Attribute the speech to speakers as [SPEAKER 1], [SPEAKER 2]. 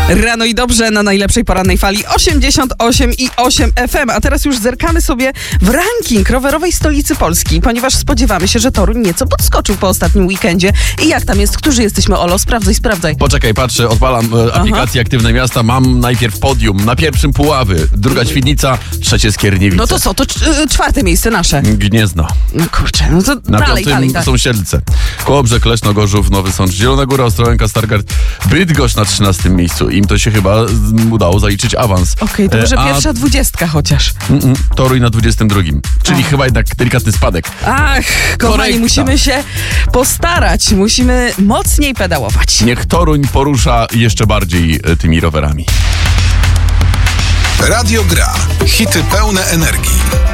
[SPEAKER 1] Rano i dobrze na najlepszej porannej fali 88,8 FM. A teraz już zerkamy sobie w ranking rowerowej stolicy Polski, ponieważ spodziewamy się, że Toruń nieco podskoczył po ostatnim weekendzie. I jak tam jest? Którzy jesteśmy, Olo? Sprawdzaj.
[SPEAKER 2] Poczekaj, patrzę, odpalam aplikację Aktywne Miasta. Mam najpierw podium. Na pierwszym Puławy, druga Świdnica, trzecie Skierniewice.
[SPEAKER 1] No to co? To czwarte miejsce nasze.
[SPEAKER 2] Gniezno.
[SPEAKER 1] No kurczę, no to
[SPEAKER 2] Na
[SPEAKER 1] dalej.
[SPEAKER 2] piątym są Siedlce. Kołobrzeg, Leszno, Gorzów, Nowy Sącz, Zielona Góra, Ostrołęka, Stargard, Bydgoszcz na 13 miejscu. Im to się chyba udało zaliczyć awans.
[SPEAKER 1] Okej, to może pierwsza 20 chociaż.
[SPEAKER 2] Toruń na 22. Czyli chyba jednak delikatny spadek.
[SPEAKER 1] Ach, kochani,
[SPEAKER 2] Korekta.
[SPEAKER 1] musimy się postarać. Musimy mocniej pedałować.
[SPEAKER 2] Niech Toruń porusza jeszcze bardziej tymi rowerami.
[SPEAKER 3] Radio Gra. Hity pełne energii.